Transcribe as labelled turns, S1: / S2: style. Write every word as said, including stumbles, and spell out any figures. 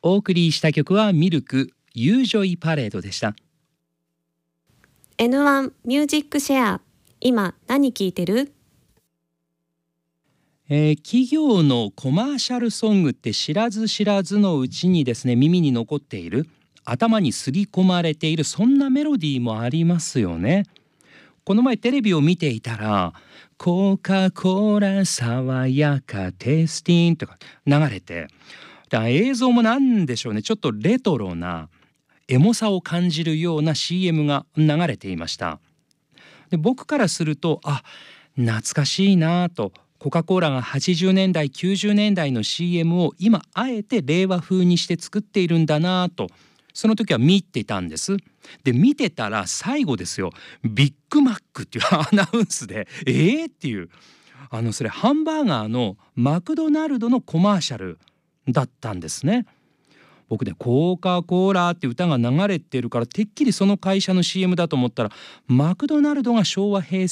S1: お送りした曲はミルクユージョイパレードでした。
S2: エヌワン ミュージックシェア、今何聞いてる？
S1: えー企業のコマーシャルソングって知らず知らずのうちにですね、耳に残っている、頭にすり込まれている、そんなメロディーもありますよね。この前テレビを見ていたら、コカ・コーラ爽やかテイスティンとか流れて、だ映像もなんでしょうね、ちょっとレトロなエモさを感じるような シーエム が流れていました。で僕からすると、あ、懐かしいなと、コカ・コーラがはちじゅうねんだいきゅうじゅうねんだいの シーエム を今あえて令和風にして作っているんだなと、その時は見ていたんです。で見てたら最後ですよ、ビッグマックっていうアナウンスで、えーっていう、あのそれハンバーガーのマクドナルドのコマーシャルだったんですね。僕ね、コカ・コーラって歌が流れてるからてっきりその会社の シーエム だと思ったら、マクドナルドが昭和平成